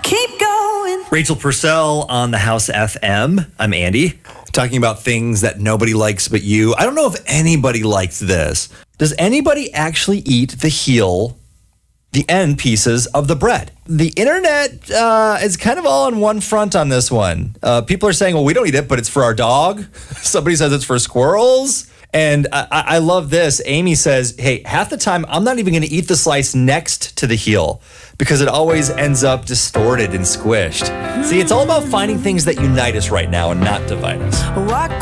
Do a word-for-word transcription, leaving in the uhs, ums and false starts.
keep going. Rachel Purcell on the House F M. I'm Andy, talking about things that nobody likes but you. I don't know if anybody likes this. Does anybody actually eat the heel, the end pieces of the bread? The internet uh, is kind of all on one front on this one. Uh, people are saying, well, we don't eat it, but it's for our dog. Somebody says it's for squirrels. And I, I love this. Amy says, hey, half the time, I'm not even going to eat the slice next to the heel because it always ends up distorted and squished. See, it's all about finding things that unite us right now and not divide us. Oh, I